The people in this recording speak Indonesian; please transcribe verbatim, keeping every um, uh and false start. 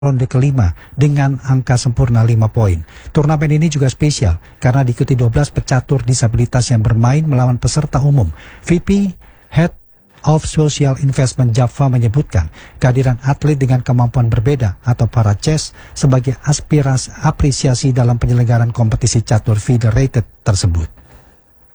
ronde kelima dengan angka sempurna lima poin. Turnamen ini juga spesial karena diikuti dua belas pecatur disabilitas yang bermain melawan peserta umum. V P Head of Social Investment Java menyebutkan kehadiran atlet dengan kemampuan berbeda atau para chess sebagai aspirasi apresiasi dalam penyelenggaraan kompetisi catur federated tersebut.